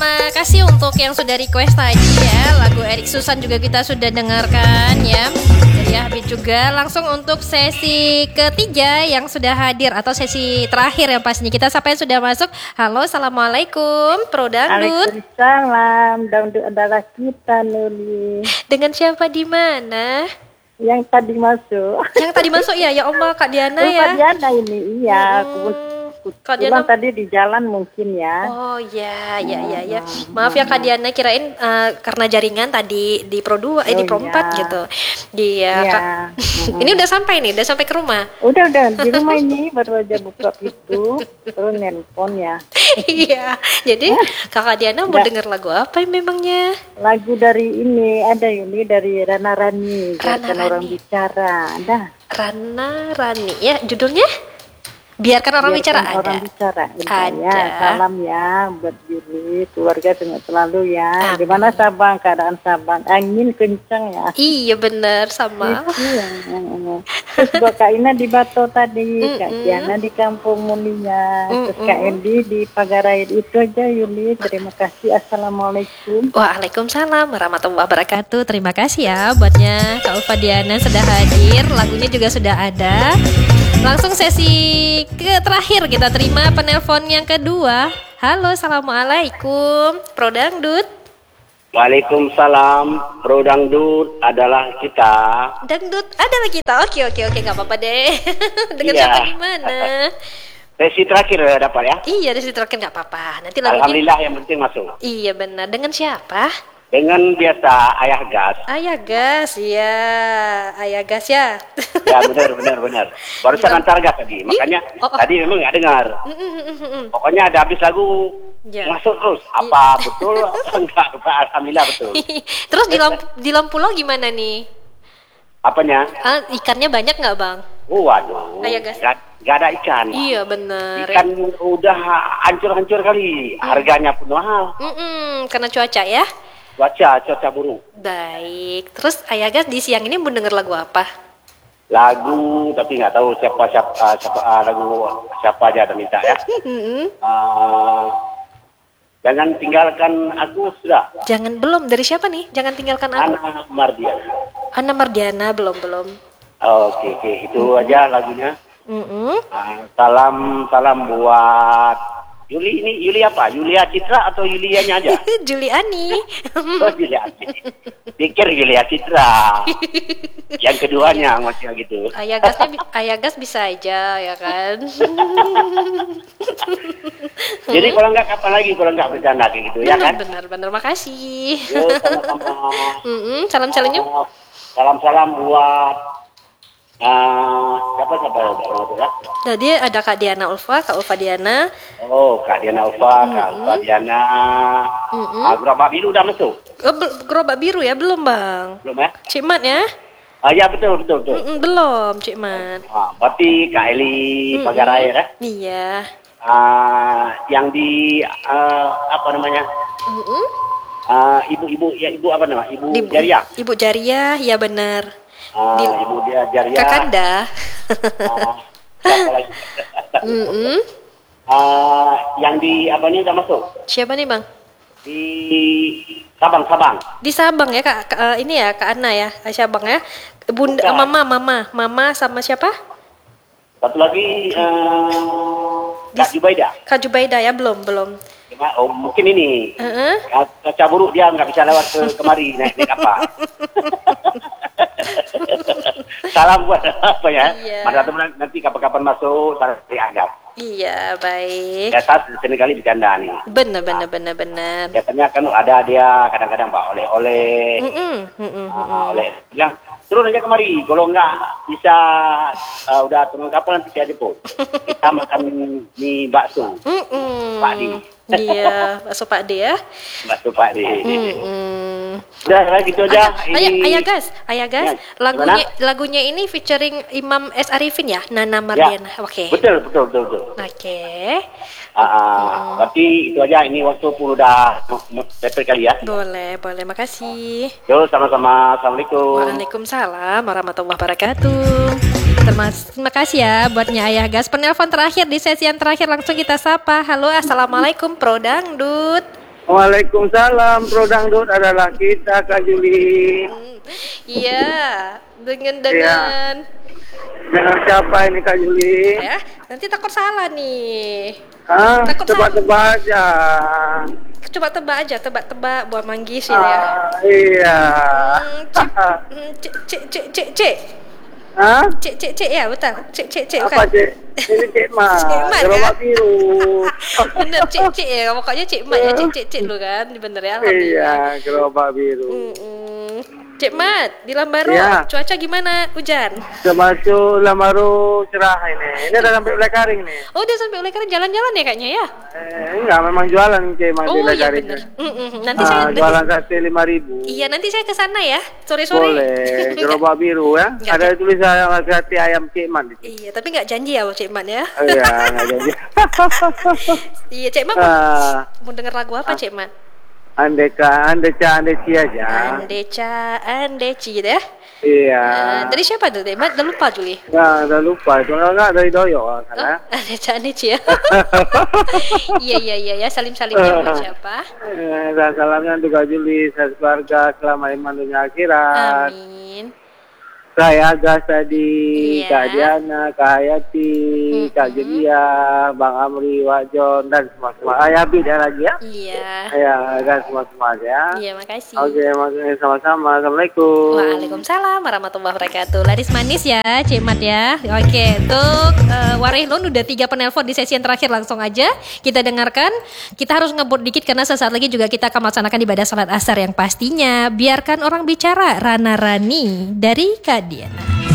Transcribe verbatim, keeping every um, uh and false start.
terima kasih untuk yang sudah request tadi ya. Lagu Erik Susan juga kita sudah dengarkan ya. Dari Habib juga. Langsung untuk sesi ketiga yang sudah hadir atau sesi terakhir yang pastinya kita sampai sudah masuk. Halo, assalamualaikum, Pro Dangdut. Waalaikumsalam, Dangdut adalah kita Nuli. Dengan siapa di mana? Yang tadi masuk. Yang tadi masuk ya, ya Allah Kak Diana oh, ya. Kak Diana ini, iya. Hmm. Kak Diana tadi di jalan mungkin ya. Oh ya, ya, ya, ya. Maaf ya Kak Diana, kirain uh, karena jaringan tadi di Pro dua, eh oh, di Pro empat iya. gitu. Iya, ya. Kak. Ini udah sampai nih, udah sampai ke rumah. Udah, udah di rumah ini baru aja buka pintu, terus nelpon ya. Iya, jadi Kakak Diana mau denger lagu apa memangnya? Lagu dari ini ada ini dari Rana Rani, Rana Rani. Orang Bicara, ada. Rana Rani, ya judulnya? Biarkan orang Biarkan bicara orang ada. bicara Ada. ya. Salam ya buat Yuli, keluarga dengan selalu ya. Amin. Gimana Sabang, keadaan Sabang? Angin kencang ya. Iya benar sama. Iya. Terus buat Kak Ina di Bato tadi, Mm-mm. Kak Diana di Kampung Mulia, terus Mm-mm. Kak Endi di Pagarai. Itu aja Yuli. Terima kasih. Assalamualaikum. Waalaikumsalam warahmatullahi wabarakatuh. Terima kasih ya buatnya Kak Ulfa Diana sudah hadir. Lagunya juga sudah ada. Langsung sesi ke terakhir kita terima penelpon yang kedua. Halo, assalamualaikum, Pro Dangdut. Waalaikumsalam, Pro Dangdut adalah kita. Dangdut adalah kita. Oke, oke, oke, nggak apa-apa deh. Dengan Iya. siapa di mana? Sesi terakhir ya dapat ya. Iya, dari situ terakhir nggak apa-apa. Nanti lagunya. Alhamdulillah yang penting masuk. Iya benar. Dengan siapa? Dengan biasa ayah gas. Ayah gas, ya, ayah gas ya. Ya benar benar benar. Barusan antar gas tadi, makanya Oh, oh. tadi memang nggak dengar. Mm, mm, mm, mm, mm. Pokoknya ada habis lagu Ya. masuk terus. Apa betul? Enggak, alhamdulillah betul. Terus di lampu, di Lampulo gimana nih? Apanya? Ah, ikannya banyak nggak bang? Oh, waduh. Ayah gas. Nggak nggak ada ikan. Iya benar. Ikan udah hancur-hancur kali. Harganya pun mahal. Mm-mm, karena cuaca ya. Cuaca cuaca buruk. Baik. Terus ayah gas di siang ini mau denger lagu apa? Lagu tapi nggak tahu siapa siapa siapa uh, lagu siapa aja ada minta ya. Mm-mm. Uh, jangan tinggalkan aku sudah. Jangan belum dari siapa nih? Jangan tinggalkan aku. Ana Mardian. Ana Mardiana belum belum. Oke oke itu aja lagunya. Mm-mm. Uh, salam salam buat Yuli ini Yuli apa? Yulia Citra atau Yulianya aja? Juliani. Oh Yulia. Pikir Yulia Citra. Yang keduanya masih gitu. Ayah gasnya bi- ayah gas bisa aja ya kan. Jadi kalau nggak kapan lagi kalau nggak bercanda kayak gitu ya kan? Benar benar makasih. Yo, sama-sama. Mm-mm, salam salamnya. Uh, Salam-salam buat uh, siapa siapa ya? Tadi ada Kak Diana Ulfa, Kak Ulfa Diana. Oh, Kak Diana Ulfa, Kak Ulfa Diana. Mm-mm. Ah, gerobak biru udah masuk? Oh, be- gerobak biru ya belum bang? Belum ya? Cik Mat ya? Ah, ya betul betul betul. Mm-mm, belum Cik Mat. Ah, berarti Kak Eli Mm-mm. Pagarai ya? Iya. Ah, yang di ah, apa namanya? Mm-mm. Ah, ibu-ibu ya ibu apa nama? Ibu Ibu Jaria. Ibu Jariah, ya benar. Ah, Di- ibu dia Jaria. Kakanda. Ah, siapa lagi? Mm-mm. Ah, yang di apa ini udah masuk? Siapa nih bang? Di Sabang Sabang. Di Sabang ya kak, Kak, eh, ini ya Kak Ana ya, Aisyah Bang ya. Bunda, Bukan. mama, mama, mama sama siapa? Satu lagi uh, Kak Jubaida. Kak Jubaida ya, belum, belum. Oh, mungkin ini. Heeh. Cuaca buruk dia nggak bisa lewat ke kemari naik naik kapal. Salam buat apa ya? Iya. Masa teman nanti kapan-kapan masuk saya dianggap. Iya, baik. Ya saat sini kali bercanda nih. Bener, bener, bener, bener. Biasanya kan ada dia kadang-kadang bawa oleh-oleh. Mm-mm, mm-mm, Ah, mm-mm. oleh bilang turun aja kemari. Kalau nggak bisa uh, udah turun kapal nanti saya jemput. Kita makan mie bakso. Mm-mm. Pak Di. Iya, bakso Pak D ya. Bakso Pak Di. Mm-mm. Udah lah gitu aja. Ayah, ayah, ayah gas, ayah gas. Ya, Lagunya, gimana? lagunya ini featuring Imam S Arifin ya, Nana Mardiana. Ya, Oke. betul betul betul betul. Oke. Ah, ah, berarti itu aja ini waktu pun udah mepet kali ya. Boleh, boleh. Makasih. Yo sama-sama. Assalamualaikum. Waalaikumsalam warahmatullahi wabarakatuh. Termas- Terima kasih ya buatnya Ayah Gas. Penelpon terakhir di sesi yang terakhir langsung kita sapa. Halo, assalamualaikum Pro Dangdut. Waalaikumsalam, Bro Dangdut adalah kita, Kak Juli. Hmm, iya, dengan dengan Dengan siapa ini, Kak Juli? ya. Nanti takut salah nih. Hah? Takut Tebak-tebak aja. Coba tebak aja, tebak-tebak buat manggis ya. Ah, iya. Hmm, cik, hmm, cik, cik, cik, cik, cik. Hah? Cik, cik, cik ya, betul. Cik, cik, cik Apa, bukan? Cik? Ini Cik Mat. Cik Mat, Gerobak kan? biru. Bener, cik, cik ya. Pokoknya cik mat ya, cik, cik, cik lu kan. Bener ya, alhamdulillah. Iya, gerobak biru. Mm-mm. Cik Mat, di Lambaro Iya. cuaca gimana? Hujan? Termasuk Lamaru cerah ini. Ini udah sampai Lekaring nih. Oh, dia sampai oleh karena jalan-jalan ya kayaknya ya? Eh, enggak, memang jualan Cik Mat di Oh iya Lekaring. bener. Mm-mm. Nanti Ah, saya nanti, jualan sate lima ribu. iya nanti saya ke sana ya, sore-sore. Boleh, gerobak biru ya. Nggak Ada tulisan hati ayam Cik Mat di sini. Iya, tapi nggak janji ya Cik Mat ya. Oh, iya, nggak jadi. Iya, Cik Mat mau, Ah, mau denger lagu apa Cik Mat? andeka, andeca, andeci aja. Andeca, Andeci gitu ya. Iya. Eh, dari siapa tuh Cik Mat? Udah lupa Juli. Nggak, udah lupa. Itu enggak dari Doyo kan Oh, ya. Andeca, Andeci ya. Iya, iya, iya ya, salim-salim buat siapa? Eh, dan salamnya untuk Kak Juli, saya keluarga selama iman dunia akhirat. Amin. Saya Agas tadi, Iya. Kak Diana, Kak Hayati, Kak Julia, Bang Amri, Wak Jon, dan semua-semua. Ah, ya, Bida lagi ya. Iya. Ya, dan semua-semua ya. Iya, makasih. Oke, makasih sama-sama. Assalamualaikum. Waalaikumsalam warahmatullahi wabarakatuh. Laris manis ya, Cik Mat ya. Oke, untuk uh, Warehlun udah tiga penelpon di sesi yang terakhir, langsung aja kita dengarkan. Kita harus ngebut dikit karena sesaat lagi juga kita akan melaksanakan ibadah salat asar yang pastinya biarkan orang bicara. Rana Rani dari Kadiana.